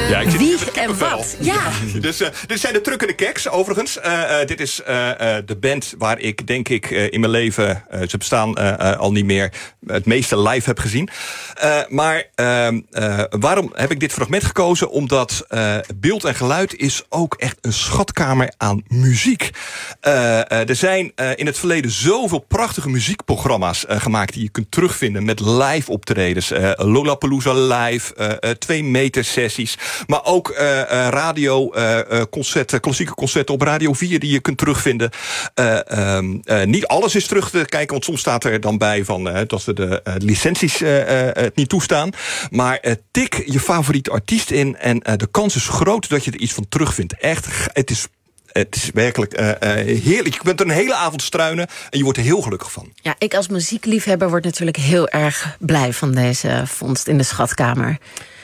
Ja, ik zit Wie hier en wat. Ja. Dus dit zijn de Trukkende Keks, overigens. Dit is de band waar ik, denk ik, in mijn leven... ze bestaan al niet meer, het meeste live heb gezien. Maar waarom heb ik dit fragment gekozen? Omdat beeld en geluid is ook echt een schatkamer aan muziek. Er zijn in het verleden zoveel prachtige muziekprogramma's gemaakt... die je kunt terugvinden met live optredens. Lollapalooza live, 2 meter sessies. Maar ook concerten, klassieke concerten op Radio 4 die je kunt terugvinden. Niet alles is terug te kijken, want soms staat er dan bij van dat we de licenties het niet toestaan. Maar tik je favoriete artiest in en de kans is groot dat je er iets van terugvindt. Echt, het is werkelijk heerlijk. Je kunt er een hele avond struinen en je wordt er heel gelukkig van. Ja, ik als muziekliefhebber word natuurlijk heel erg blij van deze vondst in de schatkamer.